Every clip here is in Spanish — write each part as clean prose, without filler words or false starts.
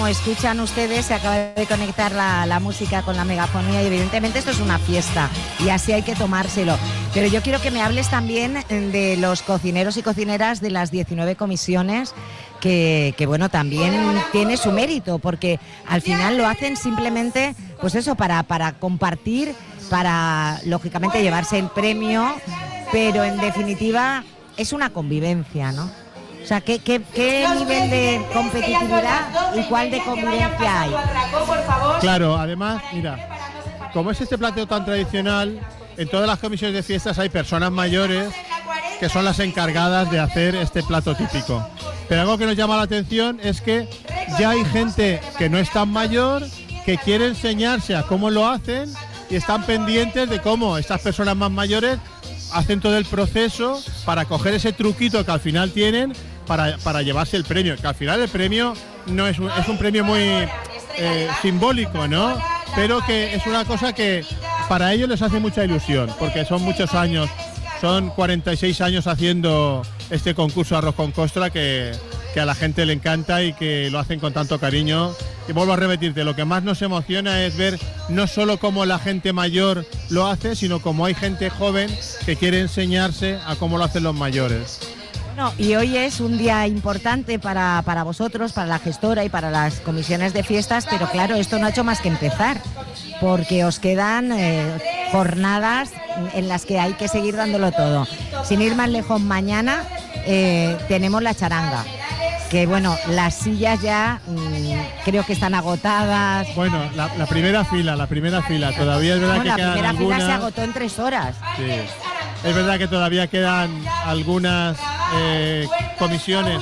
escuchan ustedes, se acaba de conectar la música con la megafonía y evidentemente esto es una fiesta y así hay que tomárselo. Pero yo quiero que me hables también de los cocineros y cocineras de las 19 comisiones que bueno, también tiene su mérito, porque al final lo hacen simplemente, pues eso, para compartir, para lógicamente llevarse el premio, pero en definitiva es una convivencia, ¿no? O sea, ¿qué nivel de competitividad y cuál de convivencia hay? Claro, además, mira, como es este plato tan tradicional, en todas las comisiones de fiestas hay personas mayores que son las encargadas de hacer este plato típico. Pero algo que nos llama la atención es que ya hay gente que no es tan mayor, que quiere enseñarse a cómo lo hacen y están pendientes de cómo estas personas más mayores hacen todo el proceso para coger ese truquito que al final tienen para llevarse el premio, que al final el premio no es un premio muy simbólico, ¿no? Pero que es una cosa que para ellos les hace mucha ilusión, porque son muchos años, son 46 años haciendo este concurso Arroz con Costra que a la gente le encanta y que lo hacen con tanto cariño. Y vuelvo a repetirte, lo que más nos emociona es ver no solo cómo la gente mayor lo hace, sino cómo hay gente joven que quiere enseñarse a cómo lo hacen los mayores. Bueno, y hoy es un día importante para vosotros, para la gestora y para las comisiones de fiestas, pero claro, esto no ha hecho más que empezar, porque os quedan jornadas en las que hay que seguir dándolo todo. Sin ir más lejos, mañana tenemos la charanga, que bueno, las sillas ya creo que están agotadas. Bueno, la primera fila, todavía es verdad que quedan algunas. La primera fila se agotó en 3 horas. Sí. Es verdad que todavía quedan algunas comisiones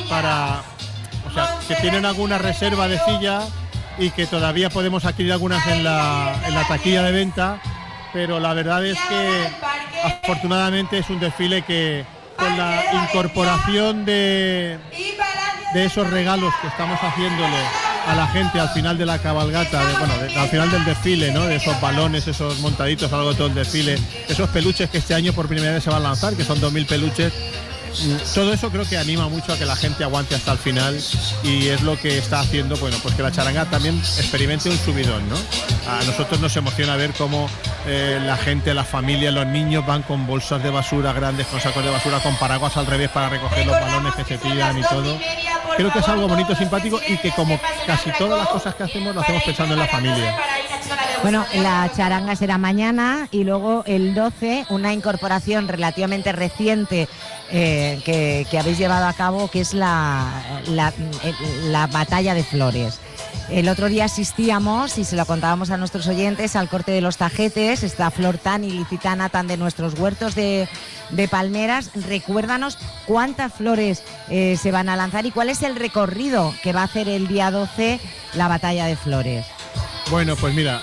que tienen alguna reserva de silla y que todavía podemos adquirir algunas en la taquilla de venta, pero la verdad es que afortunadamente es un desfile que con la incorporación de esos regalos que estamos haciéndole a la gente al final de la cabalgata, al final del desfile, ¿no? De esos balones, esos montaditos a lo largo de todo el desfile, esos peluches que este año por primera vez se van a lanzar, que son 2.000 peluches. Todo eso creo que anima mucho a que la gente aguante hasta el final y es lo que está haciendo, bueno, pues que la charanga también experimente un subidón, ¿no? A nosotros nos emociona ver cómo la gente, la familia, los niños van con bolsas de basura grandes, con sacos de basura, con paraguas al revés para recoger los balones que se tiran y todo. Creo que es algo bonito, simpático y que como casi todas las cosas que hacemos lo hacemos pensando en la familia. Bueno, la charanga será mañana y luego el 12 una incorporación relativamente reciente que habéis llevado a cabo, que es la batalla de flores. El otro día asistíamos, y se lo contábamos a nuestros oyentes, al corte de los tajetes, esta flor tan ilicitana, tan de nuestros huertos de palmeras. Recuérdanos cuántas flores se van a lanzar y cuál es el recorrido que va a hacer el día 12 la batalla de flores. Bueno, pues mira,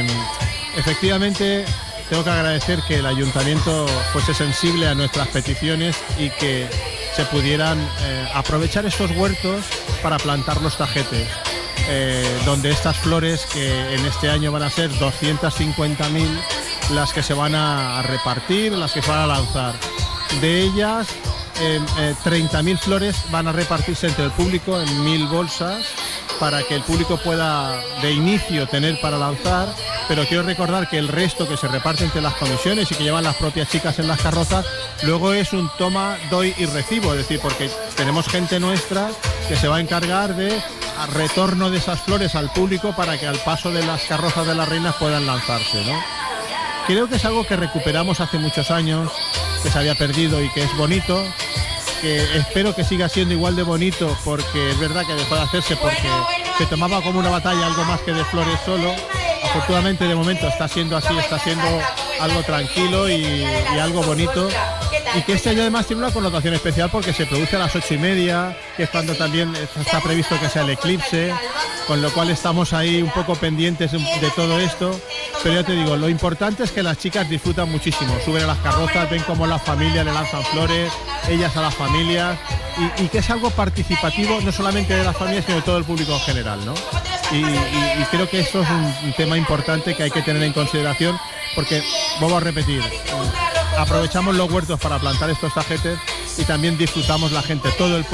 efectivamente tengo que agradecer que el ayuntamiento fuese sensible a nuestras peticiones y que se pudieran aprovechar estos huertos para plantar los tajetes, donde estas flores, que en este año van a ser 250.000 las que se van a repartir, las que se van a lanzar. De ellas, 30.000 flores van a repartirse entre el público en 1.000 bolsas, para que el público pueda de inicio tener para lanzar, pero quiero recordar que el resto que se reparte entre las comisiones y que llevan las propias chicas en las carrozas, luego es un toma, doy y recibo, es decir, porque tenemos gente nuestra que se va a encargar de retorno de esas flores al público para que al paso de las carrozas de las reinas puedan lanzarse, ¿no? Creo que es algo que recuperamos hace muchos años, que se había perdido y que es bonito, que espero que siga siendo igual de bonito, porque es verdad que dejó de hacerse porque se tomaba como una batalla algo más que de flores solo. Afortunadamente de momento está siendo así, está siendo algo tranquilo y algo bonito, y que este año además tiene una connotación especial porque se produce a las 8:30, que es cuando también está previsto que sea el eclipse, con lo cual estamos ahí un poco pendientes de todo esto. Pero ya te digo, lo importante es que las chicas disfrutan muchísimo, suben a las carrozas, ven cómo las familias le lanzan flores, ellas a las familias, y que es algo participativo no solamente de las familias sino de todo el público en general, ¿no? Y creo que esto es un tema importante que hay que tener en consideración, porque, vuelvo a repetir, aprovechamos los huertos para plantar estos tajetes y también disfrutamos la gente, todo el